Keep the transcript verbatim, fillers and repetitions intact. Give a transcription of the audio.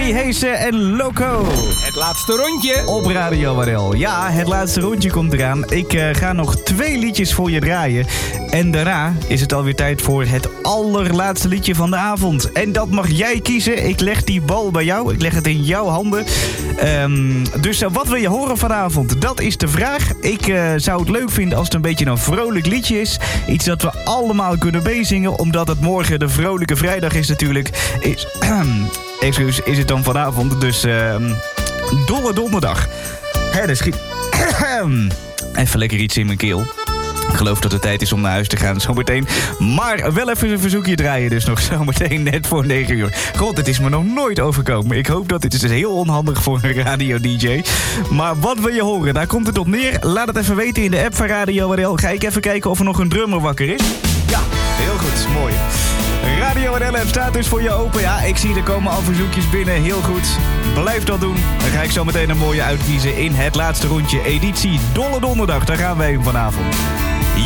Harry Heesen en Loco. Het laatste rondje. Op Radio R L. Ja, het laatste rondje komt eraan. Ik uh, ga nog twee liedjes voor je draaien. En daarna is het alweer tijd voor het allerlaatste liedje van de avond. En dat mag jij kiezen. Ik leg die bal bij jou. Ik leg het in jouw handen. Um, dus uh, wat wil je horen vanavond? Dat is de vraag. Ik uh, zou het leuk vinden als het een beetje een vrolijk liedje is. Iets dat we allemaal kunnen meezingen. Omdat het morgen de vrolijke vrijdag is natuurlijk. Is, excuus, is het dan vanavond. Dus uh, dolle donderdag. Hè, dat schiet... Even lekker iets in mijn keel. Ik geloof dat het tijd is om naar huis te gaan zometeen. Maar wel even een verzoekje draaien dus nog zometeen net voor negen uur. God, het is me nog nooit overkomen. Ik hoop dat dit is heel onhandig voor een radio-D J. Maar wat wil je horen? Daar komt het op neer. Laat het even weten in de app van Radio R L. Ga ik even kijken of er nog een drummer wakker is. Ja, heel goed. Mooi. Radio R L app staat dus voor je open. Ja, ik zie er komen al verzoekjes binnen. Heel goed. Blijf dat doen. Dan ga ik zo meteen een mooie uitkiezen in het laatste rondje. Editie Dolle Donderdag. Daar gaan wij vanavond.